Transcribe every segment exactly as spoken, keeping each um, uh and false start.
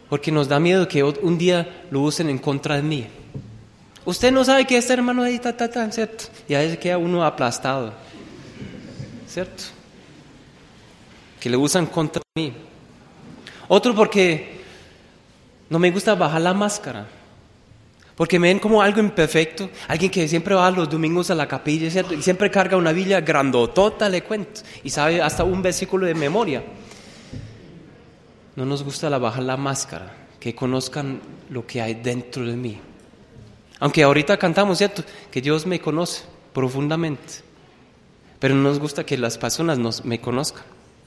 porque nos da miedo que un día lo usen en contra de mí. Usted no sabe que este hermano ahí, ta, ta, ta, ¿cierto? Y a veces queda uno aplastado, ¿cierto? Que le usan contra mí. Otro porque no me gusta bajar la máscara, porque me ven como algo imperfecto, alguien que siempre va los domingos a la capilla, ¿cierto? Y siempre carga una Biblia grandotota, le cuento, y sabe hasta un versículo de memoria. No nos gusta la bajar la máscara, que conozcan lo que hay dentro de mí. Aunque ahorita cantamos, ¿cierto? Que Dios me conoce profundamente, pero no nos gusta que las personas nos, me conozcan.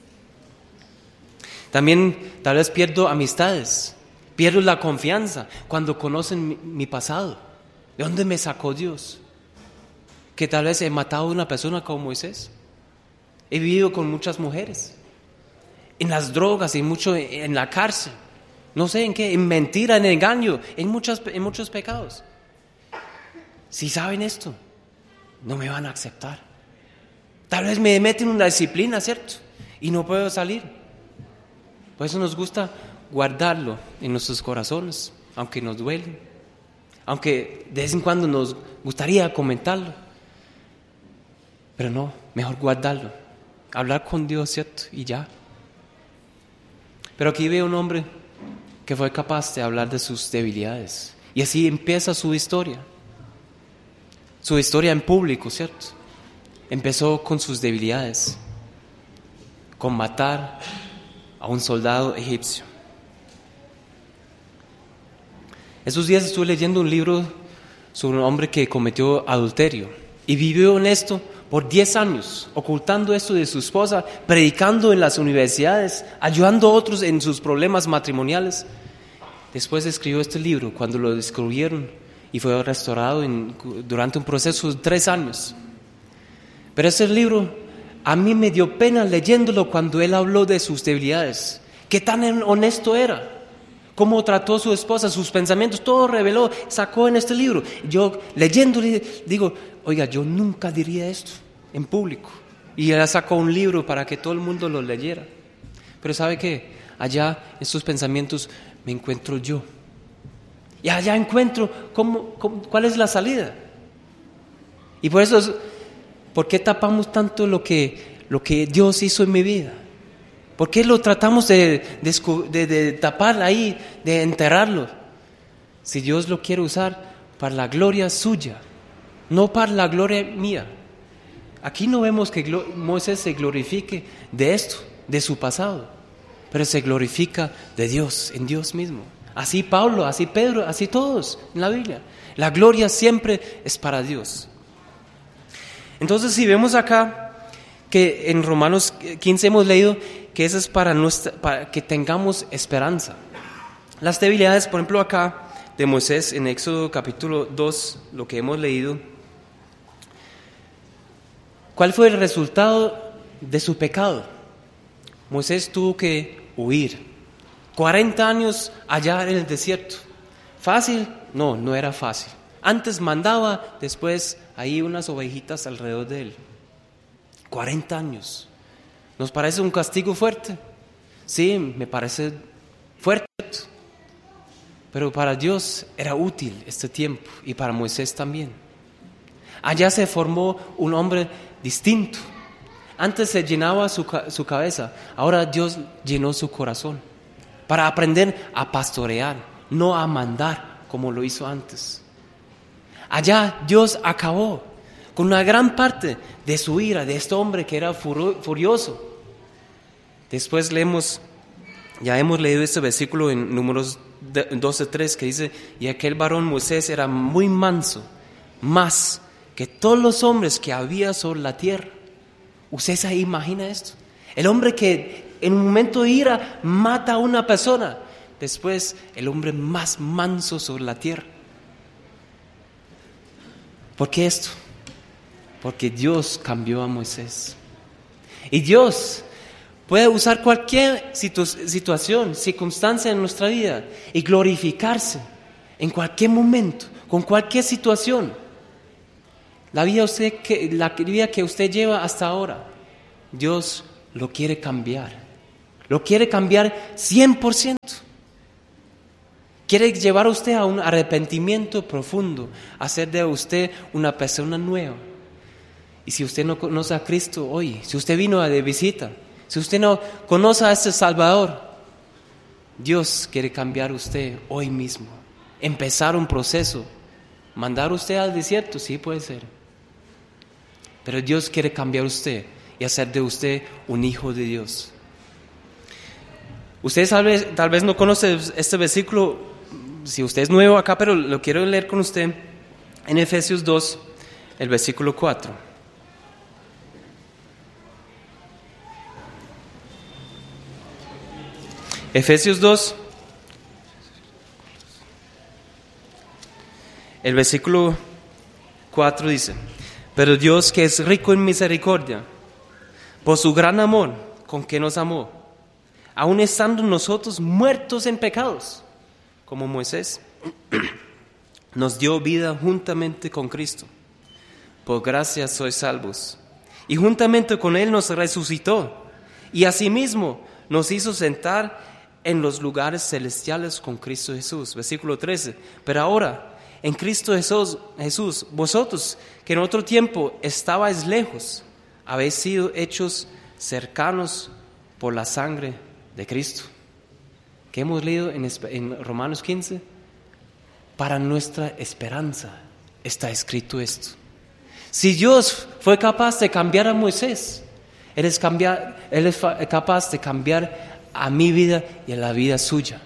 También tal vez pierdo amistades, pierdo la confianza cuando conocen mi, mi pasado. ¿De dónde me sacó Dios? Que tal vez he matado a una persona como Moisés. He vivido con muchas mujeres, en las drogas, en, mucho, en la cárcel, no sé en qué, en mentira, en engaño, en, muchas, en muchos pecados. Si saben esto, no me van a aceptar. Tal vez me meten en una disciplina, ¿cierto? Y no puedo salir. Por eso nos gusta guardarlo en nuestros corazones, aunque nos duele, aunque de vez en cuando nos gustaría comentarlo. Pero no, mejor guardarlo, hablar con Dios, ¿cierto? Y ya. Pero aquí veo un hombre que fue capaz de hablar de sus debilidades. Y así empieza su historia. Su historia en público, ¿cierto? Empezó con sus debilidades, con matar a un soldado egipcio. Esos días estuve leyendo un libro sobre un hombre que cometió adulterio y vivió en esto por diez años, ocultando esto de su esposa, predicando en las universidades, ayudando a otros en sus problemas matrimoniales. Después escribió este libro cuando lo descubrieron y fue restaurado en, durante un proceso de tres años. Pero ese libro a mí me dio pena leyéndolo cuando él habló de sus debilidades. Qué tan honesto era, cómo trató a su esposa, sus pensamientos, todo reveló, sacó en este libro. Yo leyéndolo digo, oiga, yo nunca diría esto en público. Y él sacó un libro para que todo el mundo lo leyera. Pero ¿sabe qué? Allá en sus pensamientos me encuentro yo. Y allá encuentro cómo, cómo, cuál es la salida. Y por eso, ¿por qué tapamos tanto lo que, lo que Dios hizo en mi vida? ¿Por qué lo tratamos de, de, de, de tapar ahí, de enterrarlo? Si Dios lo quiere usar para la gloria suya, no para la gloria mía. Aquí no vemos que Moisés se glorifique de esto, de su pasado, pero se glorifica de Dios, en Dios mismo. Así Pablo, así Pedro, así todos en la Biblia. La gloria siempre es para Dios. Entonces, si vemos acá que en Romanos quince hemos leído que eso es para, nuestra, para que tengamos esperanza. Las debilidades, por ejemplo, acá de Moisés en Éxodo capítulo dos, lo que hemos leído. ¿Cuál fue el resultado de su pecado? Moisés tuvo que huir. cuarenta años allá en el desierto. ¿Fácil? No, no era fácil. Antes mandaba, después ahí unas ovejitas alrededor de él. cuarenta años. ¿Nos parece un castigo fuerte? Sí, me parece fuerte. Pero para Dios era útil este tiempo y para Moisés también. Allá se formó un hombre distinto. Antes se llenaba su, su cabeza, ahora Dios llenó su corazón. Para aprender a pastorear, no a mandar como lo hizo antes. Allá Dios acabó con una gran parte de su ira, de este hombre que era furioso. Después leemos, ya hemos leído este versículo en Números doce tres que dice: y aquel varón Moisés era muy manso, más que todos los hombres que había sobre la tierra. ¿Usted se imagina esto? El hombre que en un momento de ira mata a una persona, después el hombre más manso sobre la tierra. ¿Por qué esto? Porque Dios cambió a Moisés. Y Dios puede usar cualquier situ- situación, circunstancia en nuestra vida y glorificarse en cualquier momento, con cualquier situación. La vida, usted que, la vida que usted lleva hasta ahora, Dios lo quiere cambiar. Lo quiere cambiar cien por ciento. Quiere llevar a usted a un arrepentimiento profundo, hacer de usted una persona nueva. Y si usted no conoce a Cristo hoy, si usted vino de visita, si usted no conoce a este Salvador, Dios quiere cambiar a usted hoy mismo, empezar un proceso, mandar a usted al desierto, sí puede ser. Pero Dios quiere cambiar a usted y hacer de usted un hijo de Dios. Usted tal vez, tal vez no conoce este versículo, si usted es nuevo acá, pero lo quiero leer con usted en Efesios dos, el versículo cuatro. Efesios dos, el versículo cuatro dice: pero Dios, que es rico en misericordia, por su gran amor con que nos amó, aun estando nosotros muertos en pecados, como Moisés, nos dio vida juntamente con Cristo. Por gracia sois salvos. Y juntamente con Él nos resucitó, y asimismo nos hizo sentar en los lugares celestiales con Cristo Jesús. Versículo trece. Pero ahora, en Cristo Jesús, Jesús, vosotros que en otro tiempo estabais lejos, habéis sido hechos cercanos por la sangre de Cristo. ¿Qué hemos leído en, en Romanos quince? Para nuestra esperanza está escrito esto. Si Dios fue capaz de cambiar a Moisés, Él es, cambiar, Él es capaz de cambiar a mi vida y a la vida suya.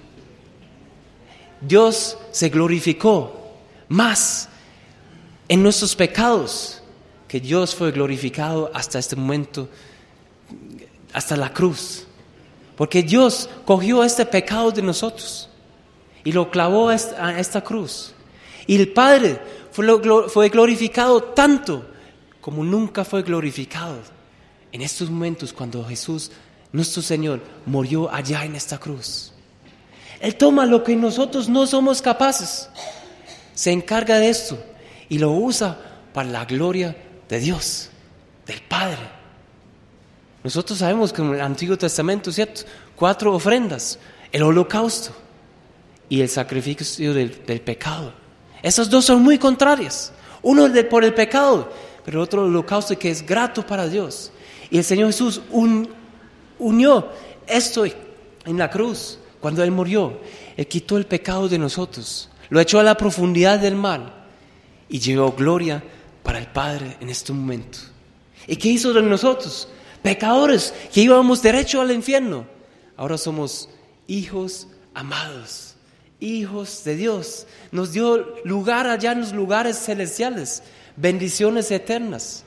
Dios se glorificó más en nuestros pecados que Dios fue glorificado hasta este momento, hasta la cruz. Porque Dios cogió este pecado de nosotros y lo clavó a esta, a esta cruz. Y el Padre fue, fue glorificado tanto como nunca fue glorificado en estos momentos cuando Jesús, nuestro Señor, murió allá en esta cruz. Él toma lo que nosotros no somos capaces, se encarga de esto y lo usa para la gloria de Dios, del Padre. Nosotros sabemos que en el Antiguo Testamento, ¿cierto? Cuatro ofrendas: el holocausto y el sacrificio del, del pecado. Esas dos son muy contrarias. Uno de, por el pecado, pero otro el holocausto que es grato para Dios. Y el Señor Jesús un, unió esto en la cruz. Cuando Él murió, Él quitó el pecado de nosotros, lo echó a la profundidad del mar y llevó gloria para el Padre en este momento. ¿Y qué hizo de nosotros? Pecadores que íbamos derecho al infierno. Ahora somos hijos amados, hijos de Dios. Nos dio lugar allá en los lugares celestiales, bendiciones eternas.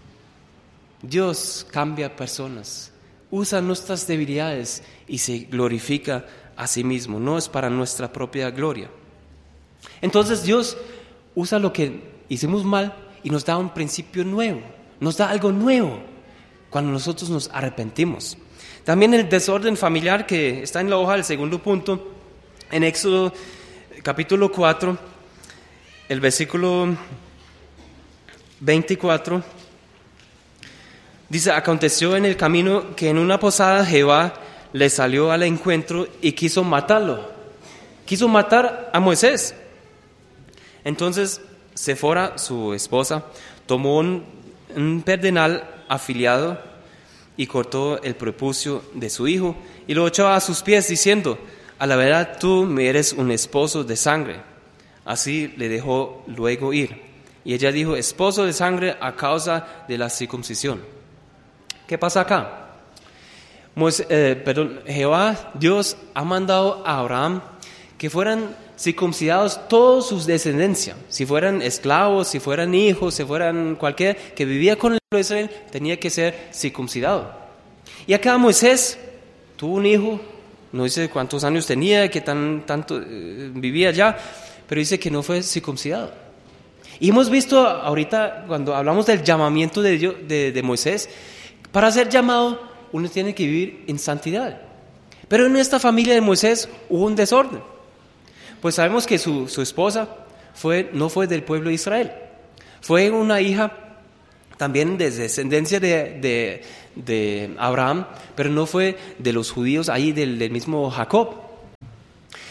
Dios cambia personas, usa nuestras debilidades y se glorifica a sí mismo. No es para nuestra propia gloria. Entonces Dios usa lo que hicimos mal y nos da un principio nuevo, nos da algo nuevo cuando nosotros nos arrepentimos. También el desorden familiar que está en la hoja del segundo punto, en Éxodo capítulo cuatro, el versículo veinticuatro, dice: aconteció en el camino que en una posada Jehová le salió al encuentro y quiso matarlo, quiso matar a Moisés. Entonces Sefora, su esposa, tomó un, un pedernal afilado y cortó el prepucio de su hijo y lo echó a sus pies, diciendo: a la verdad tú me eres un esposo de sangre. Así le dejó luego ir. Y ella dijo: esposo de sangre a causa de la circuncisión. ¿Qué pasa acá? Moisés, eh, perdón, Jehová, Dios, ha mandado a Abraham que fueran circuncidados todos sus descendencia. Si fueran esclavos, si fueran hijos, si fueran cualquier que vivía con el pueblo de Israel, tenía que ser circuncidado. Y acá Moisés tuvo un hijo, no dice cuántos años tenía, que tan, tanto eh, vivía allá, pero dice que no fue circuncidado. Y hemos visto ahorita, cuando hablamos del llamamiento de, Dios, de, de Moisés, para ser llamado uno tiene que vivir en santidad. Pero en esta familia de Moisés hubo un desorden. Pues sabemos que su, su esposa fue, no fue del pueblo de Israel. Fue una hija también de descendencia de, de, de Abraham, pero no fue de los judíos ahí del, del mismo Jacob.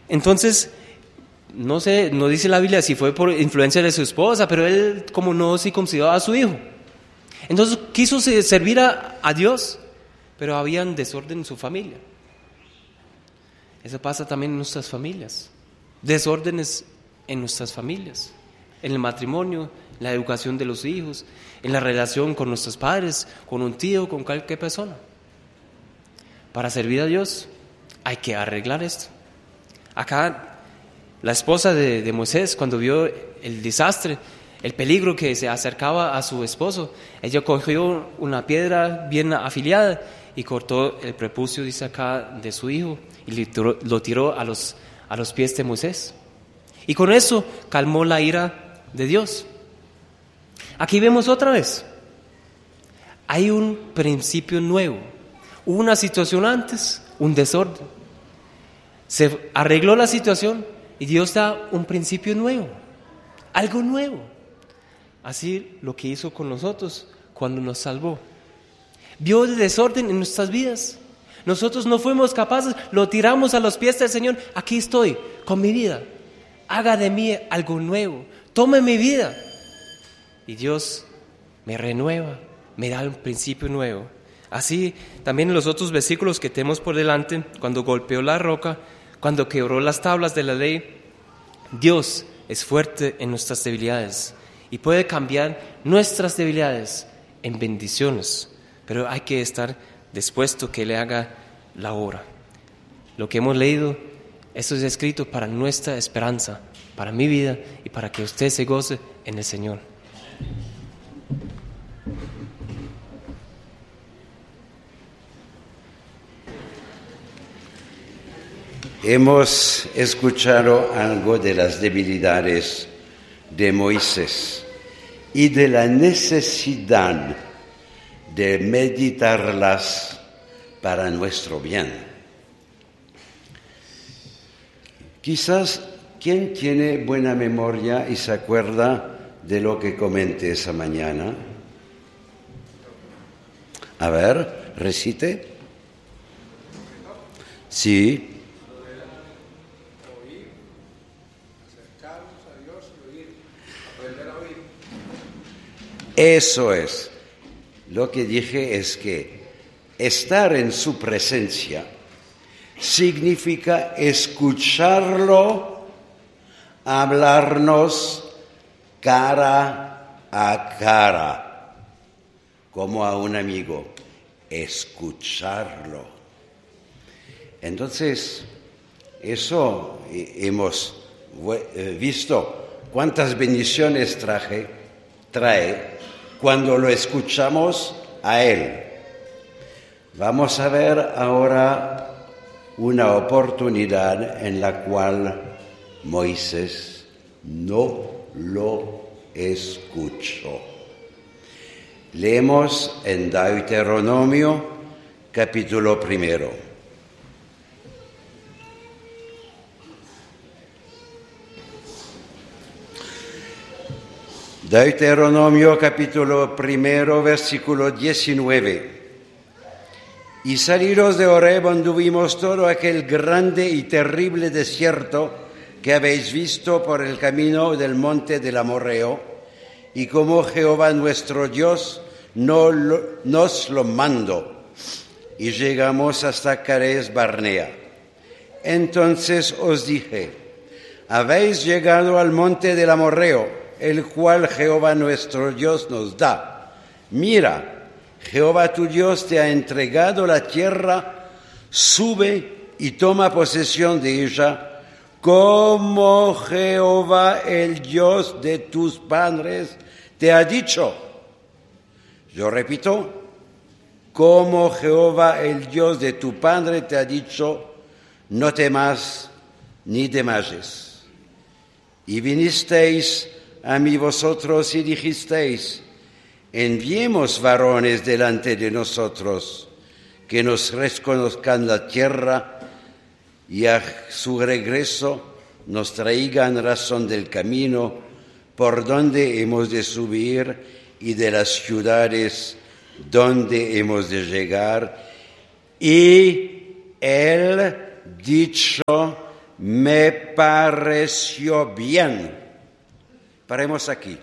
Entonces, no sé, no dice la Biblia si fue por influencia de su esposa, pero él como no circuncidó a su hijo. Entonces quiso servir a, a Dios, pero había un desorden en su familia. Eso pasa también en nuestras familias. Desórdenes en nuestras familias, en el matrimonio, en la educación de los hijos, en la relación con nuestros padres, con un tío, con cualquier persona. Para servir a Dios hay que arreglar esto. Acá la esposa de, de Moisés, cuando vio el desastre, el peligro que se acercaba a su esposo, ella cogió una piedra bien afilada y cortó el prepucio, dice acá, de su hijo y lo tiró, lo tiró a los, a los pies de Moisés. Y con eso calmó la ira de Dios. Aquí vemos otra vez, hay un principio nuevo. Hubo una situación antes, un desorden. Se arregló la situación y Dios da un principio nuevo, algo nuevo. Así lo que hizo con nosotros cuando nos salvó. Vio el desorden en nuestras vidas. Nosotros no fuimos capaces, lo tiramos a los pies del Señor. Aquí estoy, con mi vida. Haga de mí algo nuevo. Tome mi vida. Y Dios me renueva, me da un principio nuevo. Así también en los otros versículos que tenemos por delante, cuando golpeó la roca, cuando quebró las tablas de la ley, Dios es fuerte en nuestras debilidades y puede cambiar nuestras debilidades en bendiciones, pero hay que estar dispuesto que Él haga la obra. Lo que hemos leído, esto es escrito para nuestra esperanza, para mi vida y para que usted se goce en el Señor. Hemos escuchado algo de las debilidades de Moisés y de la necesidad de meditarlas para nuestro bien. Quizás, ¿quién tiene buena memoria y se acuerda de lo que comenté esa mañana? A ver, recite. Sí. Eso es. Lo que dije es que estar en su presencia significa escucharlo, hablarnos cara a cara, como a un amigo, escucharlo. Entonces, eso hemos visto cuántas bendiciones traje, trae cuando lo escuchamos a Él. Vamos a ver ahora una oportunidad en la cual Moisés no lo escuchó. Leemos en Deuteronomio, capítulo primero. Deuteronomio capítulo primero, versículo diecinueve. Y salidos de Horeb anduvimos todo aquel grande y terrible desierto que habéis visto por el camino del monte del Amorreo, y como Jehová nuestro Dios no lo, nos lo mandó. Y llegamos hasta Cades Barnea. Entonces os dije, habéis llegado al monte del Amorreo, el cual Jehová nuestro Dios nos da. Mira, Jehová tu Dios te ha entregado la tierra, sube y toma posesión de ella, como Jehová el Dios de tus padres te ha dicho. Yo repito, como Jehová el Dios de tu padre te ha dicho, no temas ni desmayes. Y vinisteis a mí vosotros y dijisteis, enviemos varones delante de nosotros, que nos reconozcan la tierra y a su regreso nos traigan razón del camino por donde hemos de subir y de las ciudades donde hemos de llegar. Y él dicho me pareció bien. Paremos aquí.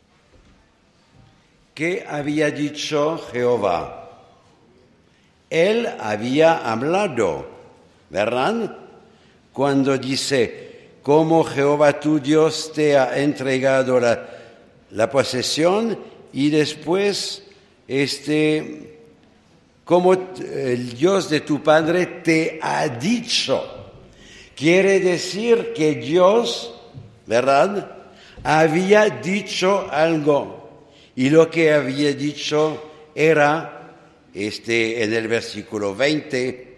¿Qué había dicho Jehová? Él había hablado, ¿verdad? Cuando dice, como Jehová tu Dios te ha entregado la, la posesión, y después, este, como el Dios de tu padre te ha dicho. Quiere decir que Dios, ¿verdad?, había dicho algo. Y lo que había dicho era, este, en el versículo veinte,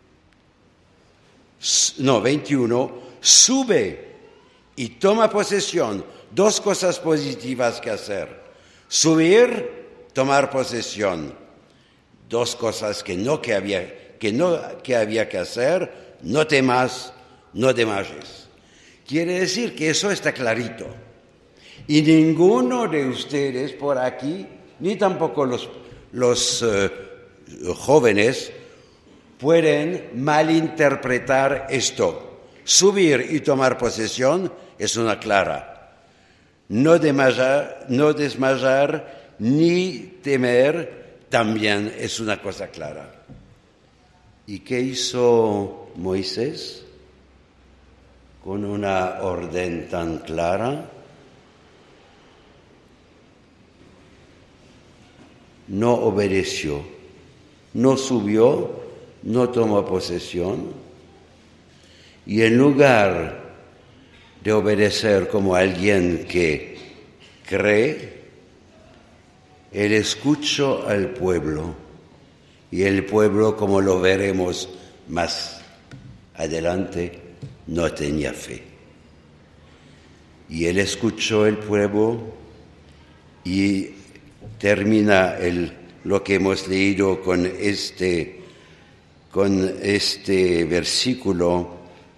no, veintiuno, sube y toma posesión. Dos cosas positivas que hacer. Subir, tomar posesión. Dos cosas que no que había que, no, que había que hacer. No temas, no desmayes. Quiere decir que eso está clarito. Y ninguno de ustedes por aquí, ni tampoco los, los uh, jóvenes, pueden malinterpretar esto. Subir y tomar posesión es una clara. No desmayar, no desmayar ni temer también es una cosa clara. ¿Y qué hizo Moisés con una orden tan clara? No obedeció, no subió, no tomó posesión, y en lugar de obedecer como alguien que cree, él escuchó al pueblo, y el pueblo, como lo veremos más adelante, no tenía fe. Y él escuchó el pueblo y termina el, lo que hemos leído con este, con este versículo.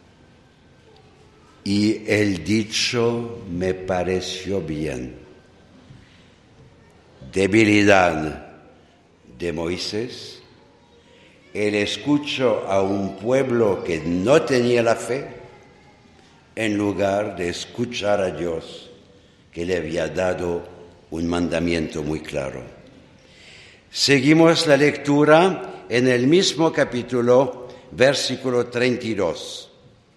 Y el dicho me pareció bien. Debilidad de Moisés. Él escuchó a un pueblo que no tenía la fe, en lugar de escuchar a Dios, que le había dado un mandamiento muy claro. Seguimos la lectura en el mismo capítulo, versículo treinta y dos.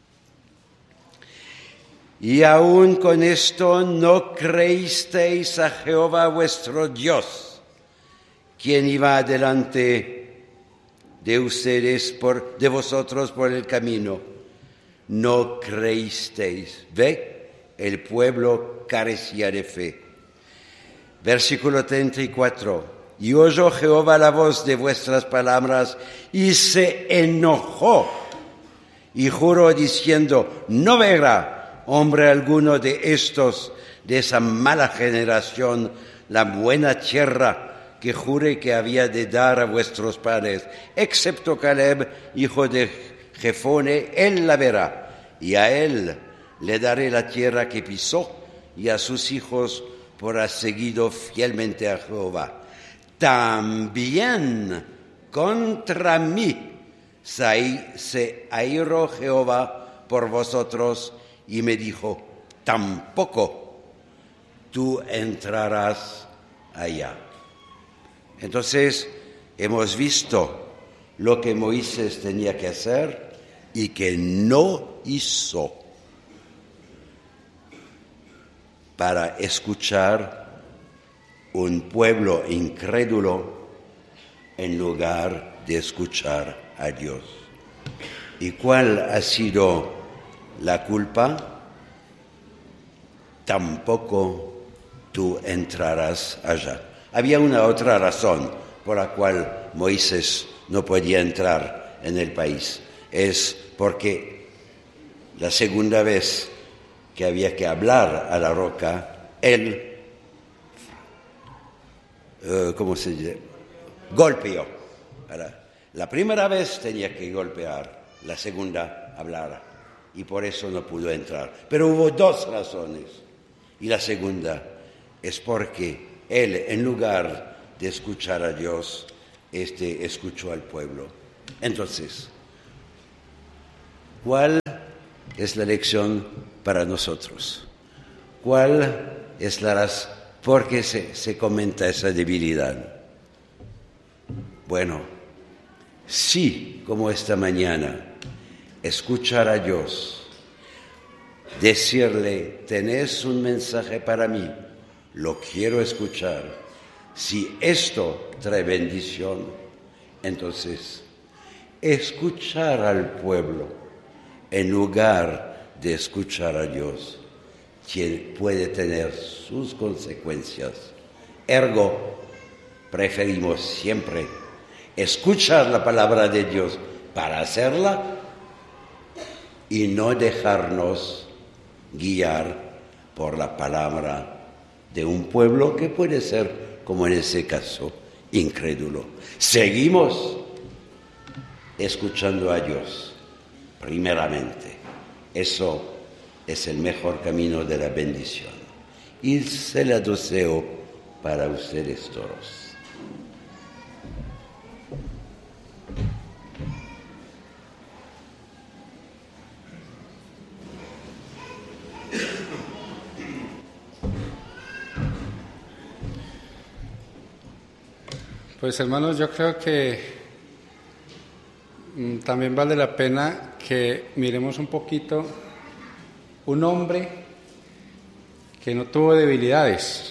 Y aún con esto no creísteis a Jehová vuestro Dios, quien iba delante de ustedes, por, de vosotros por el camino. No creísteis. ¿Ve? El pueblo carecía de fe. Versículo treinta y cuatro. Y oyó Jehová la voz de vuestras palabras y se enojó y juró diciendo, no verá hombre alguno de estos, de esa mala generación, la buena tierra que juré que había de dar a vuestros padres, excepto Caleb, hijo de Jefone, él la verá, y a él le daré la tierra que pisó, y a sus hijos por haber seguido fielmente a Jehová. También contra mí se airó Jehová por vosotros y me dijo, tampoco tú entrarás allá. Entonces hemos visto lo que Moisés tenía que hacer y que no hizo para escuchar un pueblo incrédulo en lugar de escuchar a Dios. ¿Y cuál ha sido la culpa? Tampoco tú entrarás allá. Había una otra razón por la cual Moisés no podía entrar en el país. Es porque la segunda vez que había que hablar a la roca, él, uh, ¿cómo se dice? Golpeó. La primera vez tenía que golpear, la segunda hablar, y por eso no pudo entrar. Pero hubo dos razones, y la segunda es porque él, en lugar de escuchar a Dios, este escuchó al pueblo. Entonces, ¿cuál es la lección para nosotros. ¿Cuál es la razón por qué se, se comenta esa debilidad? Bueno, sí, como esta mañana, escuchar a Dios, decirle, tenés un mensaje para mí, lo quiero escuchar. Si esto trae bendición, entonces escuchar al pueblo en lugar de escuchar a Dios, quien puede tener sus consecuencias. Ergo, preferimos siempre escuchar la palabra de Dios para hacerla y no dejarnos guiar por la palabra de un pueblo que puede ser, como en ese caso, incrédulo. Seguimos escuchando a Dios, primeramente. Eso es el mejor camino de la bendición. Y se la deseo para ustedes todos. Pues hermanos, yo creo que mm, también vale la pena que miremos un poquito un hombre que no tuvo debilidades.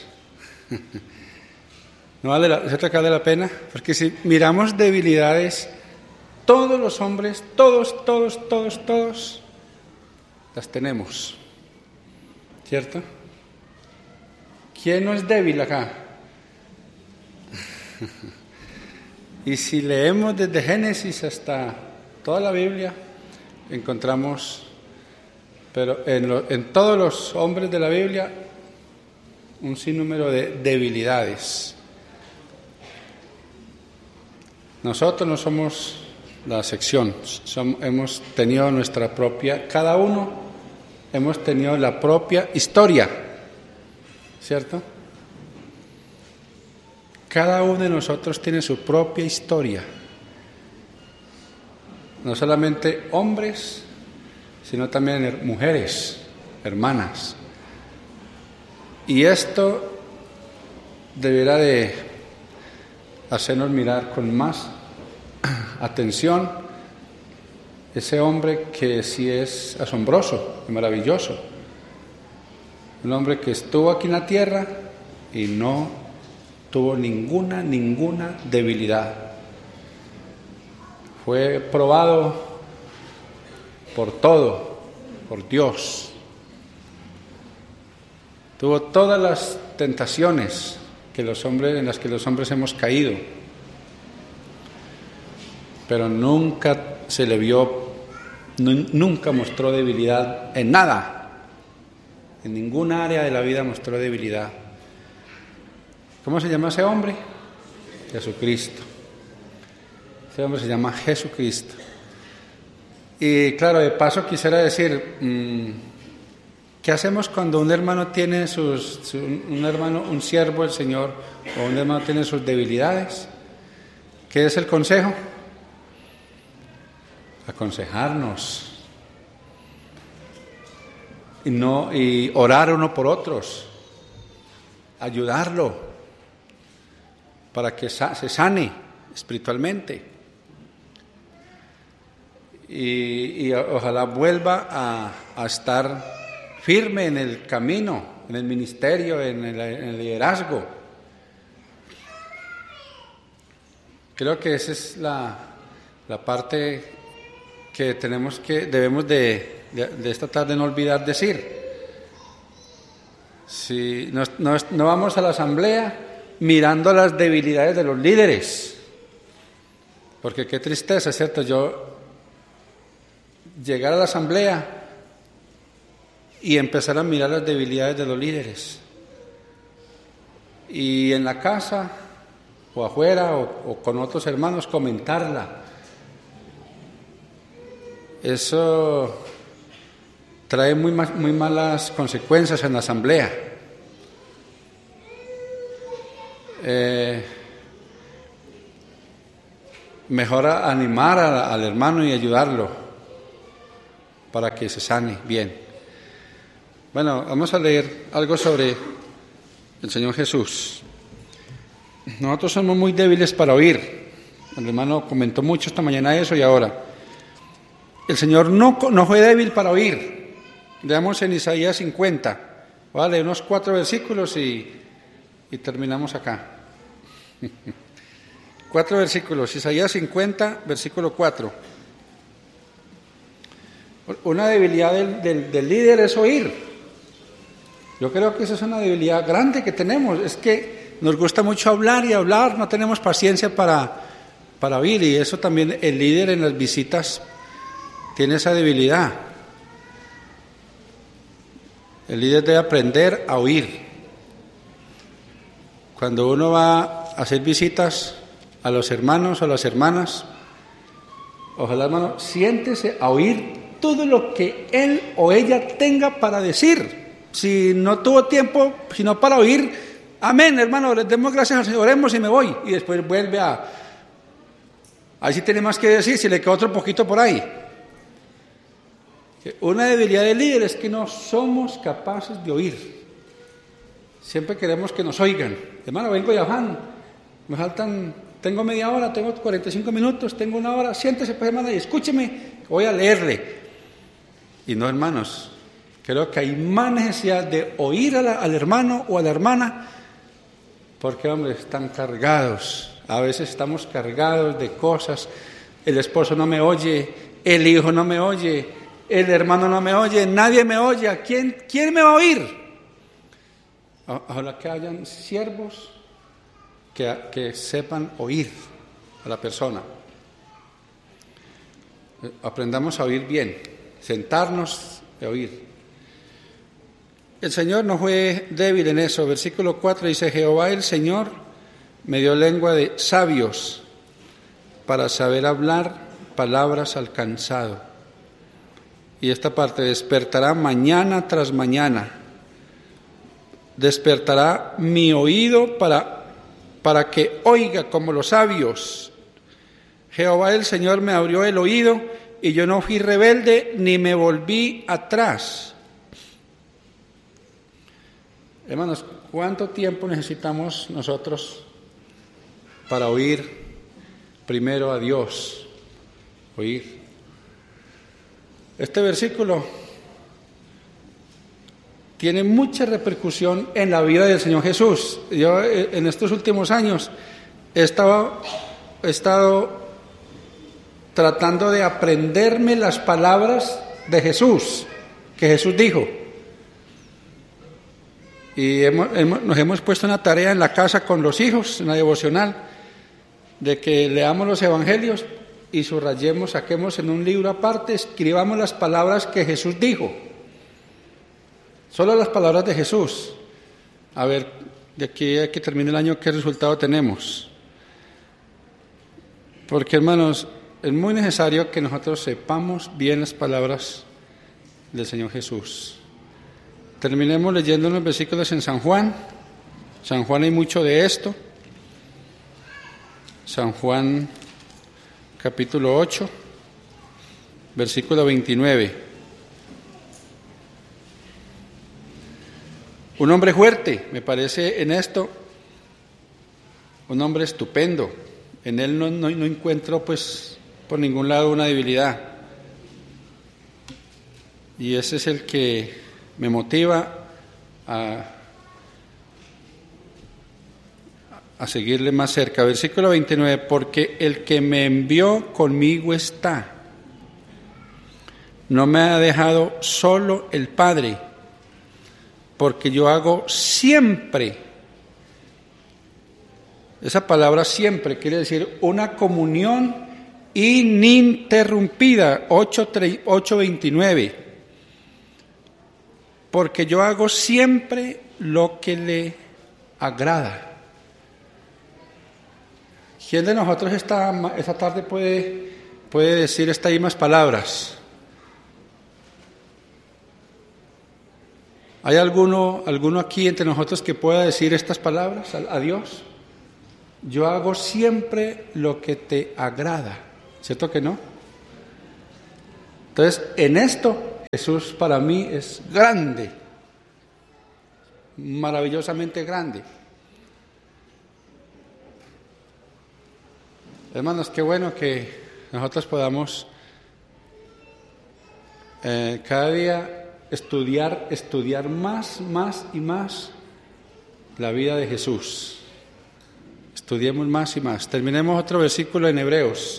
¿No vale la, ¿cierto que vale la pena? Porque si miramos debilidades, todos los hombres, todos, todos, todos, todos, las tenemos. ¿Cierto? ¿Quién no es débil acá? Y si leemos desde Génesis hasta toda la Biblia, encontramos, pero en, lo, en todos los hombres de la Biblia, un sinnúmero de debilidades. Nosotros no somos la sección, somos, hemos tenido nuestra propia, cada uno hemos tenido la propia historia, ¿cierto? Cada uno de nosotros tiene su propia historia. No solamente hombres, sino también mujeres, hermanas. Y esto deberá de hacernos mirar con más atención ese hombre que sí es asombroso y maravilloso. Un hombre que estuvo aquí en la tierra y no tuvo ninguna, ninguna debilidad. Fue probado por todo, por Dios. Tuvo todas las tentaciones que los hombres, en las que los hombres hemos caído. Pero nunca se le vio, nunca mostró debilidad en nada. En ninguna área de la vida mostró debilidad. ¿Cómo se llama ese hombre? Jesucristo. Ese hombre se llama Jesucristo. Y claro, de paso quisiera decir, mmm, ¿qué hacemos cuando un hermano tiene sus, su, un hermano, un siervo del Señor, o un hermano tiene sus debilidades? ¿Qué es el consejo? Aconsejarnos. Y, no, y orar uno por otros. Ayudarlo. Para que se sane espiritualmente y, y ojalá vuelva a, a estar firme en el camino, en el ministerio, en el, en el liderazgo. Creo que esa es la, la parte que tenemos que debemos de, de, de esta tarde no olvidar decir. Si no, no, no vamos a la asamblea mirando las debilidades de los líderes, porque qué tristeza, ¿cierto? Yo llegar a la asamblea y empezar a mirar las debilidades de los líderes, y en la casa o afuera o, o con otros hermanos comentarla. Eso trae muy, muy malas consecuencias en la asamblea. Eh, mejor animar a, al hermano y ayudarlo. para que se sane bien. Bueno, vamos a leer algo sobre el Señor Jesús. Nosotros somos muy débiles para oír. El hermano comentó mucho esta mañana eso y ahora. El Señor no, no fue débil para oír. Leamos en Isaías cincuenta. Voy a leer unos cuatro versículos y, y terminamos acá. Cuatro versículos. Isaías cincuenta, versículo cuatro. Una debilidad del, del, del líder es oír. Yo creo que esa es una debilidad grande que tenemos. Es que nos gusta mucho hablar y hablar, no tenemos paciencia para, para oír. Y eso también el líder en las visitas tiene esa debilidad. El líder debe aprender a oír. Cuando uno va a hacer visitas a los hermanos o a las hermanas, ojalá, hermano, siéntese a oír todo lo que él o ella tenga para decir. Si no tuvo tiempo, sino para oír, amén, hermano, les demos gracias al Señor, oremos y me voy. Y después vuelve a... Ahí sí tiene más que decir, si le quedó otro poquito por ahí. Una debilidad del líder es que no somos capaces de oír. Siempre queremos que nos oigan. Hermano, vengo de afán, me faltan, tengo media hora, tengo cuarenta y cinco minutos, tengo una hora, siéntese pues, hermana, y escúcheme, voy a leerle. Y no, hermanos, creo que hay más necesidad de oír a la, al hermano o a la hermana, porque, hombre, están cargados. A veces estamos cargados de cosas. El esposo no me oye, el hijo no me oye, el hermano no me oye, nadie me oye. ¿A quién, quién me va a oír? Ojalá que hayan siervos que, que sepan oír a la persona. Aprendamos a oír bien, sentarnos y oír. El Señor no fue débil en eso. Versículo cuatro dice: Jehová el Señor me dio lengua de sabios para saber hablar palabras al cansado. Y esta parte: despertará mañana tras mañana, despertará mi oído para, para que oiga como los sabios. Jehová el Señor me abrió el oído y yo no fui rebelde ni me volví atrás. Hermanos, ¿cuánto tiempo necesitamos nosotros para oír primero a Dios? Oír. Este versículo tiene mucha repercusión en la vida del Señor Jesús. Yo en estos últimos años he estado, he estado tratando de aprenderme las palabras de Jesús, que Jesús dijo. Y hemos, hemos, nos hemos puesto una tarea en la casa con los hijos, una devocional, de que leamos los evangelios y subrayemos, saquemos en un libro aparte, escribamos las palabras que Jesús dijo. Solo las palabras de Jesús. A ver, de aquí a que termine el año, ¿qué resultado tenemos? Porque, hermanos, es muy necesario que nosotros sepamos bien las palabras del Señor Jesús. Terminemos leyendo unos versículos en San Juan. San Juan hay mucho de esto. San Juan, capítulo ocho, versículo veintinueve. Un hombre fuerte, me parece en esto, un hombre estupendo. En él no, no, no encuentro, pues, por ningún lado una debilidad. Y ese es el que me motiva a, a seguirle más cerca. Versículo veintinueve, porque el que me envió conmigo está. No me ha dejado solo el Padre, porque yo hago siempre. Esa palabra siempre quiere decir una comunión ininterrumpida. ocho veintinueve. Porque yo hago siempre lo que le agrada. ¿Quién de nosotros esta, esta tarde puede, puede decir estas mismas palabras? ¿Hay alguno, alguno aquí entre nosotros que pueda decir estas palabras a, a Dios? Yo hago siempre lo que te agrada. ¿Cierto que no? Entonces, en esto, Jesús para mí es grande, maravillosamente grande. Hermanos, qué bueno que nosotros podamos eh, cada día estudiar, estudiar más, más y más la vida de Jesús. Estudiemos más y más. Terminemos otro versículo en Hebreos.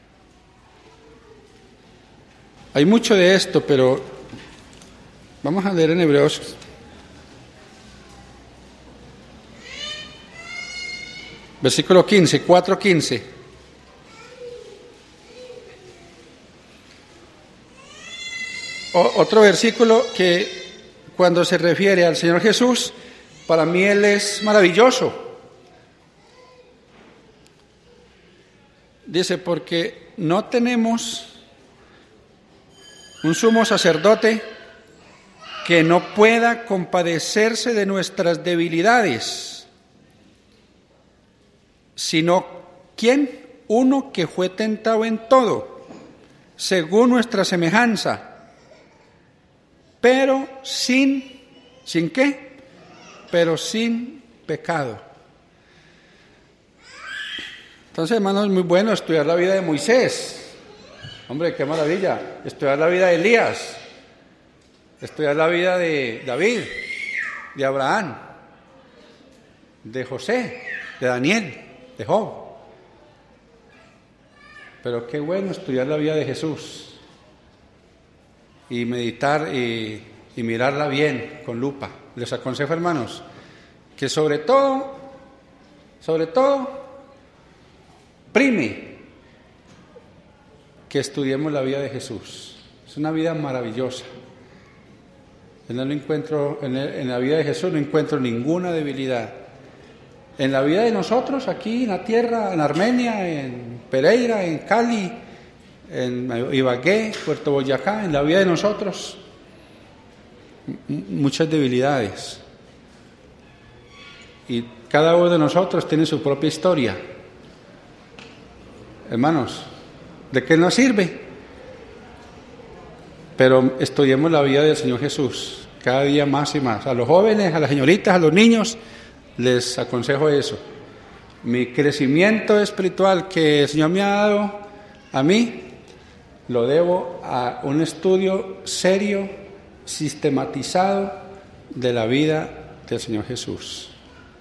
Hay mucho de esto, pero vamos a leer en Hebreos. Versículo quince, cuatro quince. Otro versículo que cuando se refiere al Señor Jesús, para mí Él es maravilloso. Dice, porque no tenemos un sumo sacerdote que no pueda compadecerse de nuestras debilidades, sino, ¿quién? Uno que fue tentado en todo, según nuestra semejanza, pero sin, ¿sin qué? Pero sin pecado. Entonces, hermanos, es muy bueno estudiar la vida de Moisés. Hombre, qué maravilla. Estudiar la vida de Elías. Estudiar la vida de David, de Abraham, de José, de Daniel, de Job. Pero qué bueno estudiar la vida de Jesús. Y meditar y, y mirarla bien, con lupa. Les aconsejo, hermanos, que sobre todo, sobre todo, prime que estudiemos la vida de Jesús. Es una vida maravillosa. En, él no encuentro, en, él, en la vida de Jesús no encuentro ninguna debilidad. En la vida de nosotros, aquí en la tierra, en Armenia, en Pereira, en Cali, en Ibagué, Puerto Boyacá, en la vida de nosotros, m- muchas debilidades. Y cada uno de nosotros tiene su propia historia. Hermanos, ¿de qué nos sirve? Pero estudiemos la vida del Señor Jesús, cada día más y más. A los jóvenes, a las señoritas, a los niños, les aconsejo eso. Mi crecimiento espiritual que el Señor me ha dado a mí, lo debo a un estudio serio, sistematizado de la vida del Señor Jesús.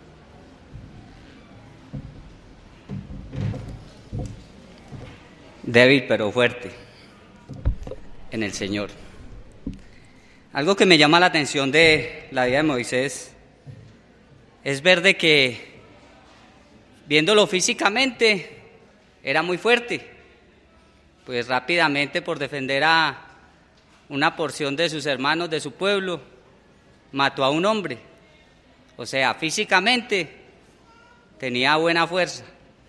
Débil pero fuerte en el Señor. Algo que me llama la atención de la vida de Moisés es ver de que, viéndolo físicamente, era muy fuerte. Pues rápidamente, por defender a una porción de sus hermanos, de su pueblo, mató a un hombre. O sea, físicamente tenía buena fuerza.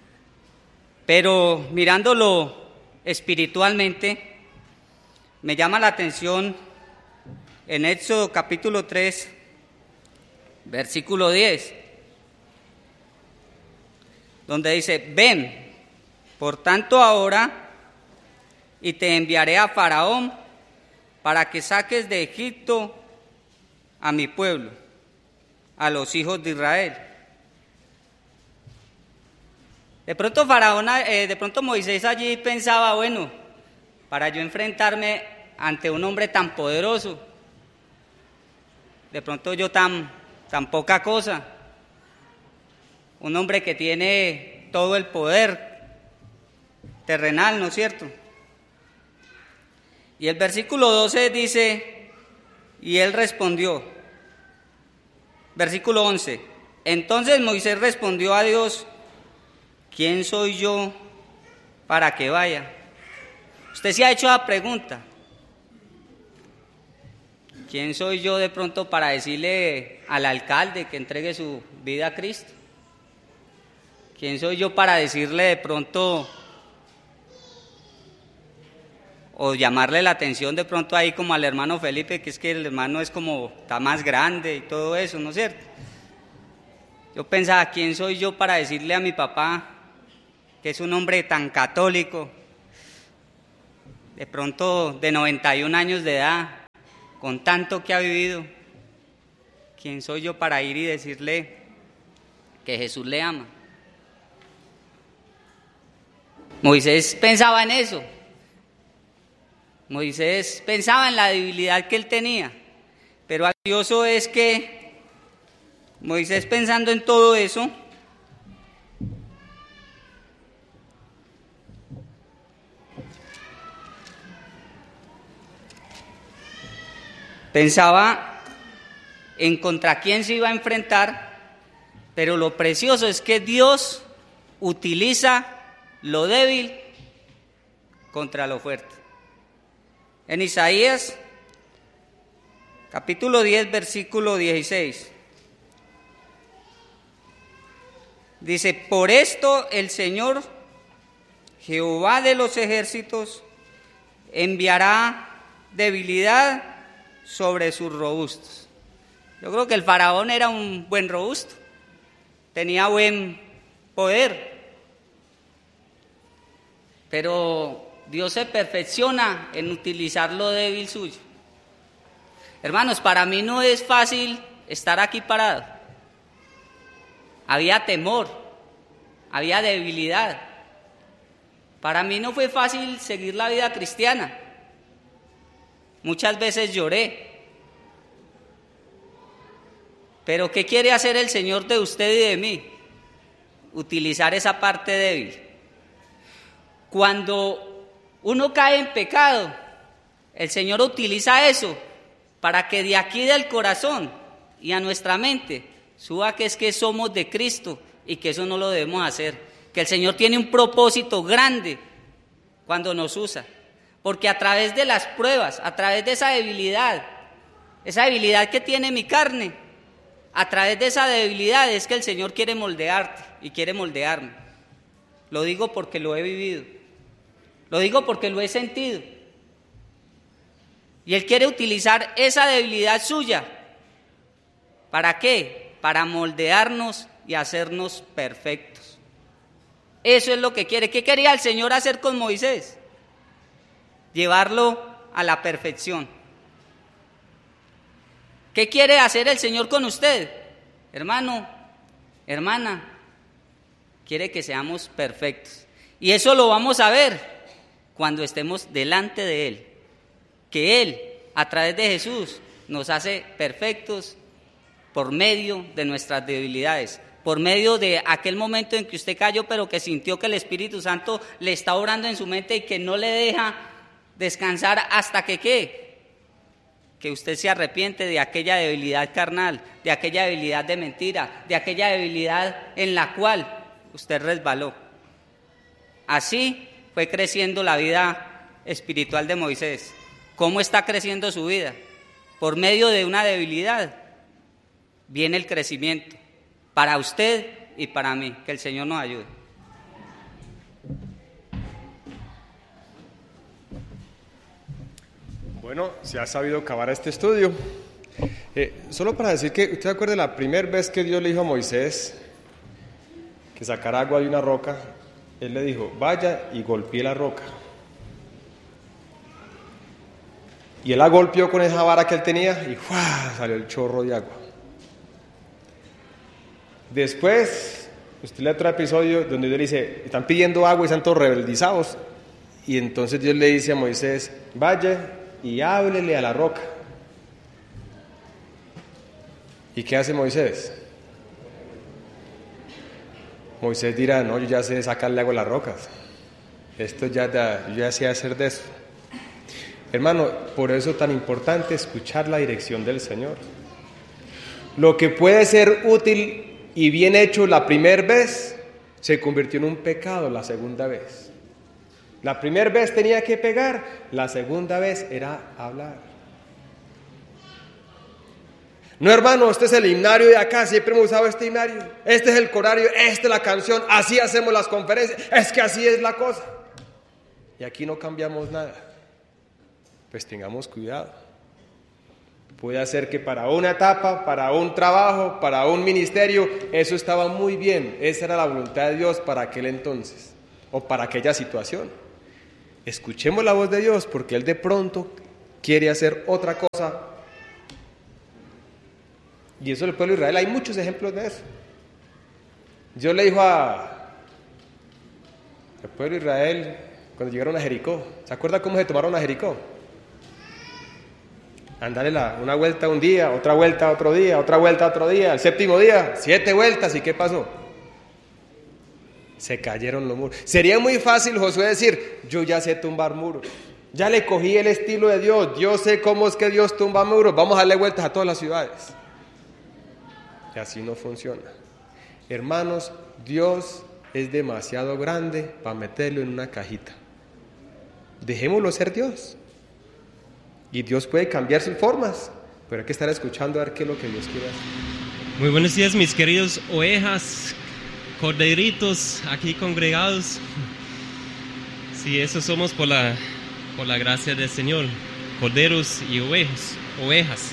Pero mirándolo espiritualmente, me llama la atención en Éxodo capítulo tres, versículo diez, donde dice: ven, por tanto ahora, y te enviaré a Faraón para que saques de Egipto a mi pueblo, a los hijos de Israel. De pronto Faraón, eh, de pronto Moisés allí pensaba, bueno, para yo enfrentarme ante un hombre tan poderoso, de pronto yo tan, tan poca cosa, un hombre que tiene todo el poder terrenal, ¿no es cierto? Y el versículo doce dice, y él respondió, versículo once, entonces Moisés respondió a Dios, ¿quién soy yo para que vaya? Usted se ha hecho la pregunta, ¿quién soy yo de pronto para decirle al alcalde que entregue su vida a Cristo? ¿Quién soy yo para decirle de pronto o llamarle la atención de pronto ahí como al hermano Felipe, que es que el hermano es como, está más grande y todo eso, ¿no es cierto? Yo pensaba, ¿quién soy yo para decirle a mi papá, que es un hombre tan católico, de pronto de noventa y un años de edad, con tanto que ha vivido, ¿quién soy yo para ir y decirle que Jesús le ama? Moisés pensaba en eso. Moisés pensaba en la debilidad que él tenía. Pero curioso es que Moisés, pensando en todo eso, pensaba en contra quién se iba a enfrentar, pero lo precioso es que Dios utiliza lo débil contra lo fuerte. En Isaías, capítulo diez, versículo dieciséis, dice: por esto el Señor, Jehová de los ejércitos, enviará debilidad sobre sus robustos. Yo creo que el faraón era un buen robusto, tenía buen poder, pero Dios se perfecciona en utilizar lo débil suyo. Hermanos, para mí no es fácil estar aquí parado. Había temor, había debilidad. Para mí no fue fácil seguir la vida cristiana. Muchas veces lloré. Pero ¿qué quiere hacer el Señor de usted y de mí? Utilizar esa parte débil. Cuando uno cae en pecado, el Señor utiliza eso para que de aquí del corazón y a nuestra mente suba que es que somos de Cristo y que eso no lo debemos hacer. Que el Señor tiene un propósito grande cuando nos usa. Porque a través de las pruebas, a través de esa debilidad, esa debilidad que tiene mi carne, a través de esa debilidad es que el Señor quiere moldearte y quiere moldearme. Lo digo porque lo he vivido. Lo digo porque lo he sentido. Y Él quiere utilizar esa debilidad suya. ¿Para qué? Para moldearnos y hacernos perfectos. Eso es lo que quiere. ¿Qué quería el Señor hacer con Moisés? Llevarlo a la perfección. ¿Qué quiere hacer el Señor con usted? Hermano, hermana, quiere que seamos perfectos. Y eso lo vamos a ver cuando estemos delante de Él, que Él, a través de Jesús, nos hace perfectos por medio de nuestras debilidades, por medio de aquel momento en que usted cayó, pero que sintió que el Espíritu Santo le está obrando en su mente y que no le deja descansar hasta que ¿qué? Que usted se arrepiente de aquella debilidad carnal, de aquella debilidad de mentira, de aquella debilidad en la cual usted resbaló. Así fue creciendo la vida espiritual de Moisés. ¿Cómo está creciendo su vida? Por medio de una debilidad viene el crecimiento para usted y para mí. Que el Señor nos ayude. Bueno, se ha sabido acabar este estudio. Eh, solo para decir que, ¿usted se acuerda la primera vez que Dios le dijo a Moisés que sacara agua de una roca? Él le dijo, vaya y golpee la roca. Y él la golpeó con esa vara que él tenía y ¡fua! Salió el chorro de agua. Después, usted lee otro episodio donde Dios le dice, están pidiendo agua y están todos rebeldizados. Y entonces Dios le dice a Moisés, vaya y háblele a la roca. ¿Y qué hace Moisés? Moisés dirá, no, yo ya sé sacarle agua a las rocas. Esto ya, da, yo ya sé hacer de eso. Hermano, por eso es tan importante escuchar la dirección del Señor. Lo que puede ser útil y bien hecho la primera vez, se convirtió en un pecado la segunda vez. La primera vez tenía que pegar, la segunda vez era hablar. No, hermano, este es el himnario de acá, siempre hemos usado este himnario, este es el corario, esta es la canción, así hacemos las conferencias, es que así es la cosa. Y aquí no cambiamos nada. Pues tengamos cuidado. Puede ser que para una etapa, para un trabajo, para un ministerio, eso estaba muy bien, esa era la voluntad de Dios para aquel entonces, o para aquella situación. Escuchemos la voz de Dios, porque Él de pronto quiere hacer otra cosa. Y eso del pueblo de Israel, hay muchos ejemplos de eso. Dios le dijo a el pueblo de Israel cuando llegaron a Jericó, ¿se acuerda cómo se tomaron a Jericó? Andarle la, una vuelta un día, otra vuelta otro día, otra vuelta otro día, el séptimo día, siete vueltas, ¿y qué pasó? Se cayeron los muros. Sería muy fácil Josué decir, yo ya sé tumbar muros, ya le cogí el estilo de Dios, yo sé cómo es que Dios tumba muros, vamos a darle vueltas a todas las ciudades. Y así no funciona. Hermanos, Dios es demasiado grande para meterlo en una cajita. Dejémoslo ser Dios. Y Dios puede cambiar sus formas, pero hay que estar escuchando a ver qué es lo que Dios quiere hacer. Muy buenos días, mis queridos ovejas, corderitos aquí congregados. Sí, eso somos por la, por la gracia del Señor, corderos y ovejas, ovejas.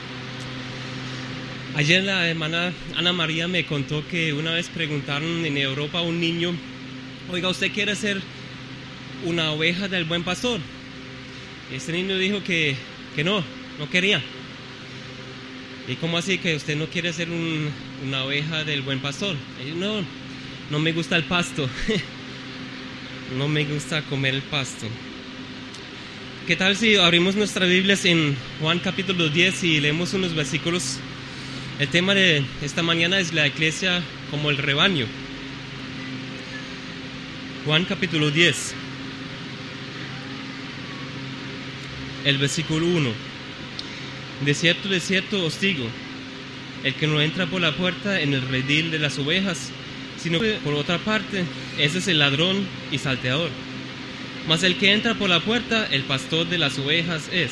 Ayer la hermana Ana María me contó que una vez preguntaron en Europa a un niño, oiga, ¿usted quiere ser una oveja del buen pastor? Y este niño dijo que, que no, no quería. ¿Y cómo así que usted no quiere ser un, una oveja del buen pastor? Y yo, no, no me gusta el pasto. No me gusta comer el pasto. ¿Qué tal si abrimos nuestras Biblias en Juan capítulo diez y leemos unos versículos? El tema de esta mañana es la iglesia como el rebaño. Juan capítulo diez. El versículo uno. De cierto, de cierto os digo, el que no entra por la puerta en el redil de las ovejas, sino por otra parte, ese es el ladrón y salteador. Mas el que entra por la puerta, el pastor de las ovejas es.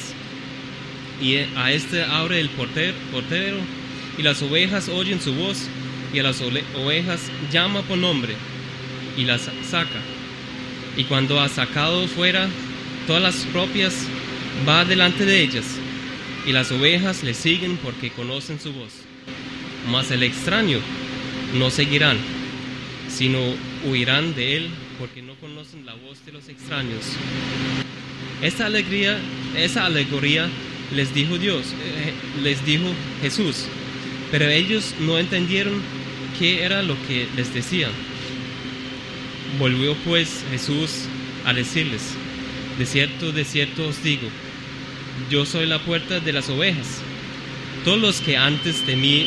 Y a este abre el portero, portero y las ovejas oyen su voz, y a las ovejas llama por nombre, y las saca. Y cuando ha sacado fuera todas las propias, va delante de ellas, y las ovejas le siguen porque conocen su voz. Mas el extraño no seguirán, sino huirán de él, porque no conocen la voz de los extraños. Esta alegría, esa alegoría les dijo Dios, eh, les dijo Jesús, pero ellos no entendieron qué era lo que les decía. Volvió pues Jesús a decirles, de cierto, de cierto os digo, yo soy la puerta de las ovejas. Todos los que antes de mí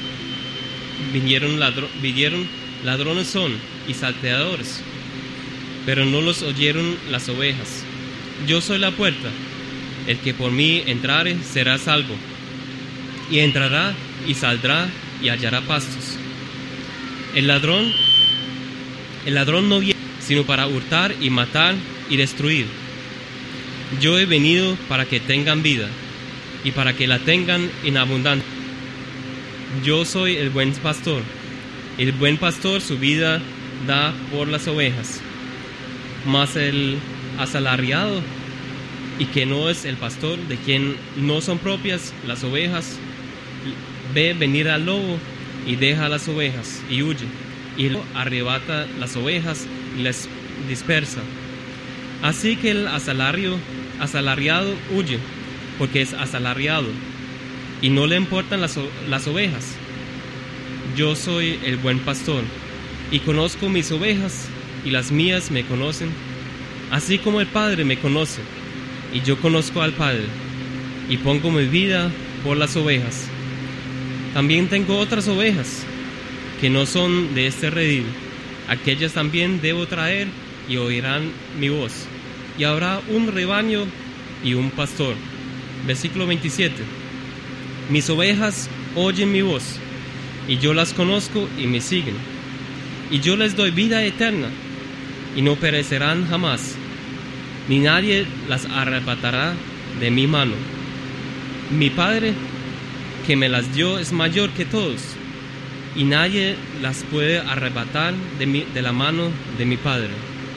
vinieron, ladro, vinieron ladrones son y salteadores, pero no los oyeron las ovejas. Yo soy la puerta, el que por mí entrare será salvo, y entrará y saldrá y hallará pastos. El ladrón, el ladrón no viene sino para hurtar y matar y destruir. Yo he venido para que tengan vida y para que la tengan en abundancia. Yo soy el buen pastor. El buen pastor su vida da por las ovejas. Mas el asalariado, y que no es el pastor, de quien no son propias las ovejas, ve venir al lobo y deja las ovejas y huye, y el lobo arrebata las ovejas y las dispersa. Así que el asalario, asalariado huye, porque es asalariado, y no le importan las, las ovejas. Yo soy el buen pastor, y conozco mis ovejas, y las mías me conocen, así como el Padre me conoce, y yo conozco al Padre, y pongo mi vida por las ovejas. También tengo otras ovejas, que no son de este redil, aquellas también debo traer, y oirán mi voz, y habrá un rebaño y un pastor. Versículo veintisiete. Mis ovejas oyen mi voz, y yo las conozco y me siguen, y yo les doy vida eterna, y no perecerán jamás, ni nadie las arrebatará de mi mano. Mi Padre, que me las dio, es mayor que todos, y nadie las puede arrebatar de, mi, de la mano de mi Padre.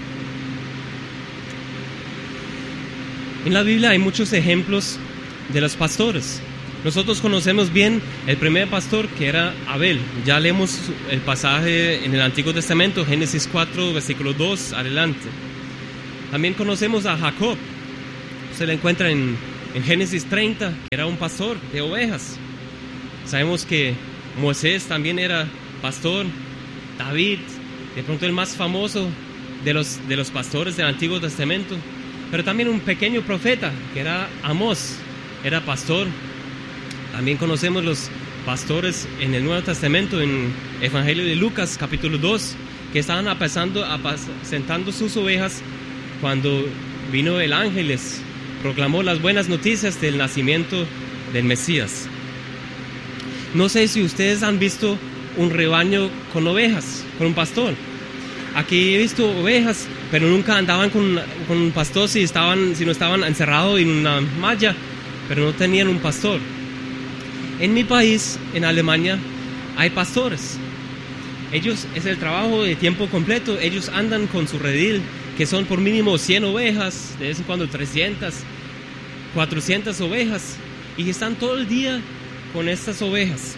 En la Biblia hay muchos ejemplos de los pastores. Nosotros conocemos bien el primer pastor, que era Abel. Ya leemos el pasaje en el Antiguo Testamento, Génesis cuatro, versículo dos, adelante. También conocemos a Jacob. Se le encuentra en, en Génesis treinta, que era un pastor de ovejas. Sabemos que Moisés también era pastor, David, de pronto el más famoso de los, de los pastores del Antiguo Testamento, pero también un pequeño profeta que era Amós, era pastor. También conocemos los pastores en el Nuevo Testamento, en Evangelio de Lucas capítulo dos, que estaban apacentando, apacentando sus ovejas cuando vino el ángel y les proclamó las buenas noticias del nacimiento del Mesías. No sé si ustedes han visto un rebaño con ovejas, con un pastor. Aquí he visto ovejas, pero nunca andaban con, con un pastor si, estaban, si no estaban encerrados en una malla, pero no tenían un pastor. En mi país, en Alemania, hay pastores. Ellos, es el trabajo de tiempo completo, ellos andan con su redil, que son por mínimo cien ovejas, de vez en cuando trescientas, cuatrocientas ovejas, y están todo el día con estas ovejas.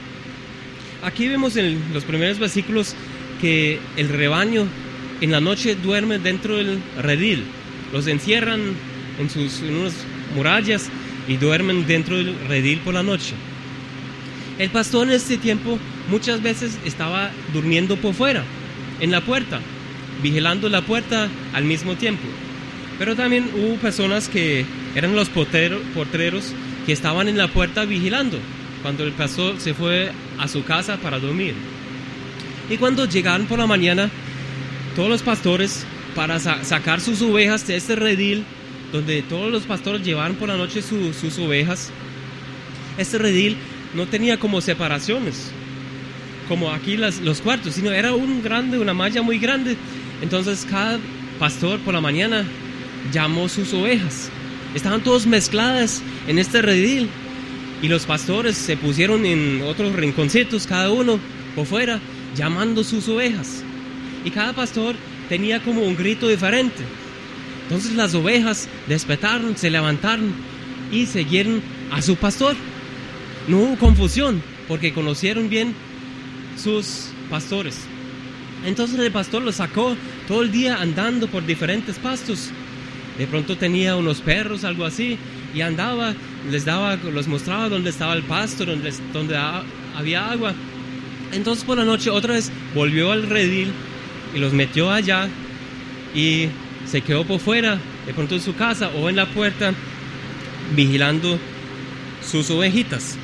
Aquí vemos en los primeros versículos que el rebaño en la noche duerme dentro del redil. Los encierran en, sus, en unas murallas y duermen dentro del redil por la noche. El pastor en este tiempo muchas veces estaba durmiendo por fuera, en la puerta, vigilando la puerta al mismo tiempo. Pero también hubo personas que eran los portero, porteros que estaban en la puerta vigilando cuando el pastor se fue a su casa para dormir. Y cuando llegaron por la mañana, todos los pastores, para sa- sacar sus ovejas de este redil, donde todos los pastores llevaban por la noche su, sus ovejas, este redil no tenía como separaciones, como aquí las, los cuartos, sino era un grande, una malla muy grande. Entonces cada pastor por la mañana llamó sus ovejas. Estaban todas mezcladas en este redil, y los pastores se pusieron en otros rinconcitos, cada uno por fuera, llamando sus ovejas. Y cada pastor tenía como un grito diferente. Entonces las ovejas despertaron, se levantaron y siguieron a su pastor. No hubo confusión, porque conocieron bien sus pastores. Entonces el pastor los sacó todo el día andando por diferentes pastos. De pronto tenía unos perros, algo así, y andaba, les daba, los mostraba dónde estaba el pasto, donde, donde había agua. Entonces por la noche otra vez volvió al redil y los metió allá y se quedó por fuera, de pronto en su casa o en la puerta, vigilando sus ovejitas.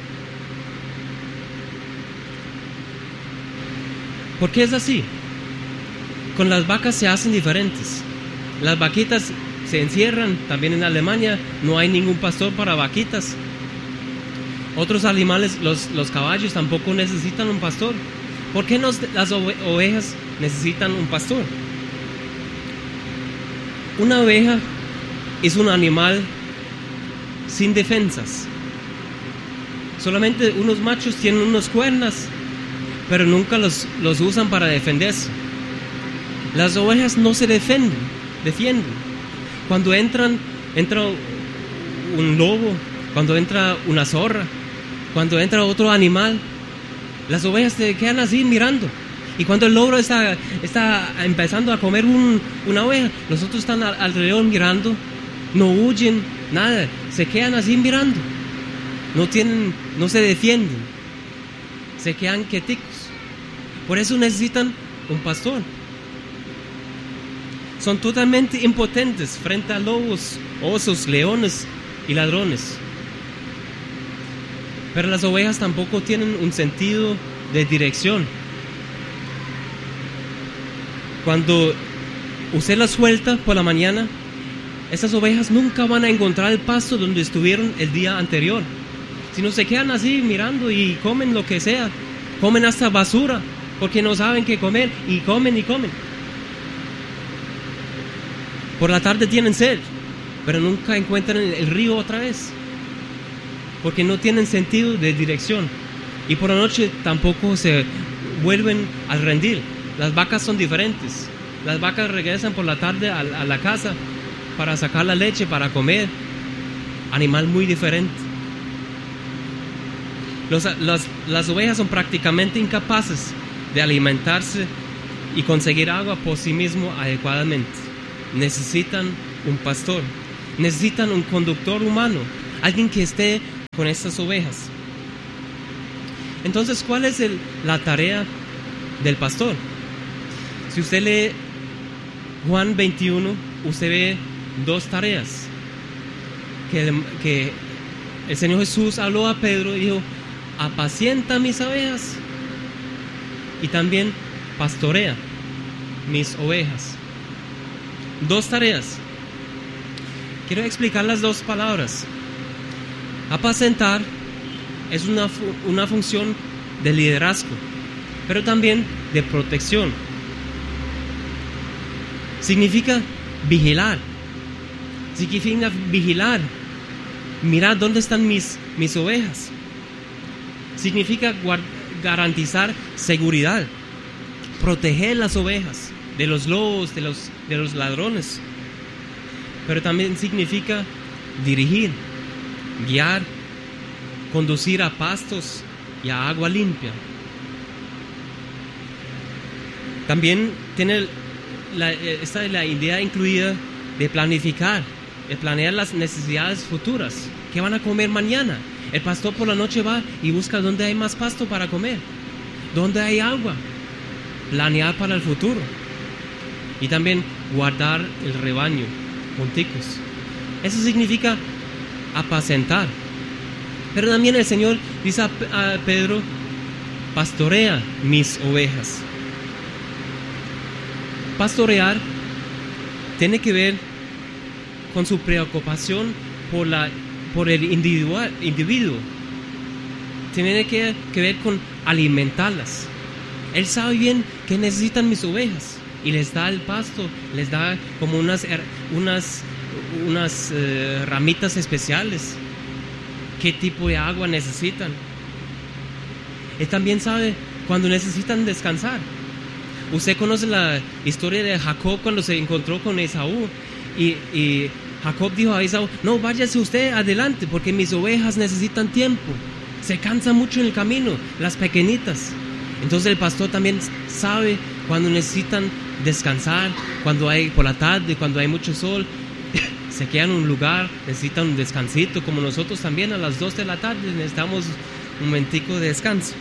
¿Por qué es así? Con las vacas se hacen diferentes. Las vaquitas se encierran, también en Alemania no hay ningún pastor para vaquitas. Otros animales, los, los caballos tampoco necesitan un pastor. ¿Por qué nos, las ove- ovejas necesitan un pastor? Una oveja es un animal sin defensas. Solamente unos machos tienen unos cuernos, pero nunca los, los usan para defenderse. Las ovejas no se defienden, defienden. Cuando entran, entra un lobo, cuando entra una zorra, cuando entra otro animal, las ovejas se quedan así mirando. Y cuando el lobo está, está empezando a comer un, una oveja, los otros están alrededor mirando, no huyen, nada, se quedan así mirando. No tienen, no se defienden, se quedan quieticos. Por eso necesitan un pastor. Son totalmente impotentes frente a lobos, osos, leones y ladrones. Pero las ovejas tampoco tienen un sentido de dirección. Cuando usted las suelta por la mañana, esas ovejas nunca van a encontrar el pasto donde estuvieron el día anterior, sino se quedan así mirando y comen lo que sea, comen hasta basura porque no saben qué comer y comen y comen. Por la tarde tienen sed, pero nunca encuentran el, el río otra vez, porque no tienen sentido de dirección. Y por la noche tampoco se vuelven al redil. Las vacas son diferentes. Las vacas regresan por la tarde a, a la casa para sacar la leche, para comer. Animal muy diferente. Los, las, las ovejas son prácticamente incapaces de alimentarse y conseguir agua por sí mismo adecuadamente. necesitan un pastor, necesitan un conductor humano, alguien que esté con estas ovejas. Entonces, ¿cuál es el, la tarea del pastor? Si usted lee Juan veintiuno, usted ve dos tareas. Que el, que el Señor Jesús habló a Pedro y dijo: apacienta mis ovejas y también pastorea mis ovejas. Dos tareas. Quiero explicar las dos palabras. Apacentar es una, una función de liderazgo, pero también de protección. Significa vigilar. Significa vigilar. Mirar dónde están mis, mis ovejas. Significa guard, garantizar seguridad. Proteger las ovejas de los lobos, de los, de los ladrones. Pero también significa dirigir, guiar, conducir a pastos y a agua limpia. También tiene la, esta la idea incluida de planificar, de planear las necesidades futuras. ¿Qué van a comer mañana? El pastor por la noche va y busca dónde hay más pasto para comer, dónde hay agua. Planear para el futuro. Y también guardar el rebaño junticos. Eso significa apacentar. Pero también el Señor dice a, a Pedro: pastorea mis ovejas. Pastorear tiene que ver con su preocupación por, la, por el individual, individuo. Tiene que, que ver con alimentarlas. Él sabe bien que necesitan mis ovejas y les da el pasto, les da como unas, unas, unas uh, ramitas especiales. ¿Qué tipo de agua necesitan? Él también sabe cuando necesitan descansar. Usted conoce la historia de Jacob cuando se encontró con Esaú y, y Jacob dijo a Esaú: no, váyase usted adelante porque mis ovejas necesitan tiempo, se cansan mucho en el camino, las pequeñitas. Entonces el pastor también sabe cuando necesitan descansar, cuando hay por la tarde, cuando hay mucho sol, se quedan en un lugar, necesitan un descansito, como nosotros también a las dos de la tarde necesitamos un momentico de descanso.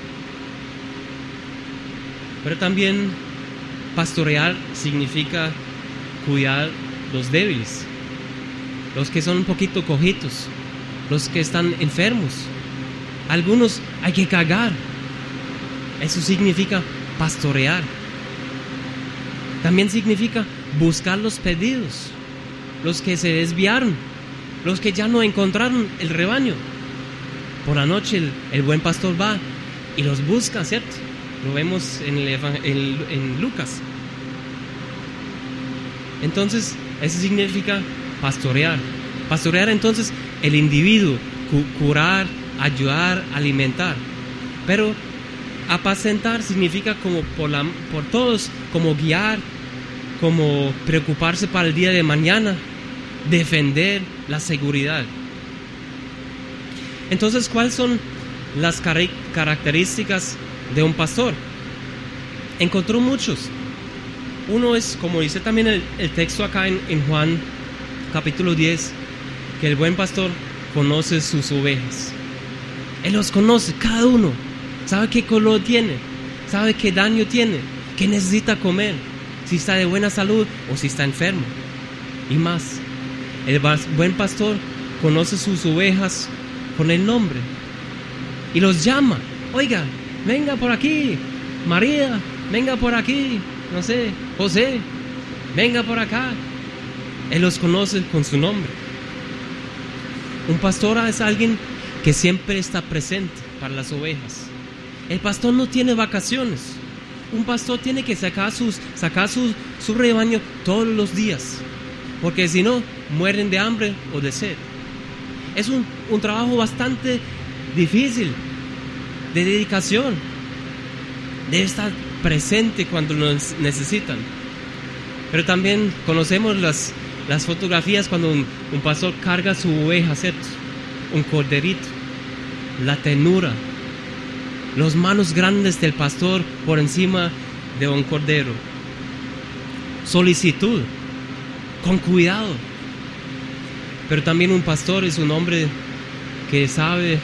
Pero también pastorear significa cuidar los débiles, los que son un poquito cojitos, los que están enfermos. Algunos hay que cargar. Eso significa pastorear. También significa buscar los perdidos, los que se desviaron, los que ya no encontraron el rebaño. Por la noche el, el buen pastor va y los busca, ¿cierto? Lo vemos en, el, en, en Lucas. Entonces, eso significa pastorear. Pastorear entonces el individuo, cu- curar, ayudar, alimentar. Pero apacentar significa como por, la, por todos, como guiar, como preocuparse para el día de mañana, defender la seguridad. Entonces, ¿cuáles son las car- características de un pastor? Encontró muchos. Uno es, como dice también el, el texto acá en, en Juan capítulo diez, que el buen pastor conoce sus ovejas. Él los conoce, cada uno. Sabe qué color tiene, sabe qué daño tiene, qué necesita comer, si está de buena salud o si está enfermo. Y más, el buen pastor conoce sus ovejas con el nombre y los llama. Oiga, venga por aquí, María, venga por aquí, no sé, José, venga por acá. Él los conoce con su nombre. Un pastor es alguien que siempre está presente para las ovejas. El pastor no tiene vacaciones. Un pastor tiene que sacar, sus, sacar su, su rebaño todos los días, porque si no, mueren de hambre o de sed. Es un, un trabajo bastante difícil, de dedicación. Debe estar presente cuando nos necesitan. Pero también conocemos las, las fotografías cuando un, un pastor carga su oveja, ¿cierto? Un corderito. La ternura. Las manos grandes del pastor por encima de un cordero. Solicitud. con cuidado. Pero también un pastor es un hombre que sabe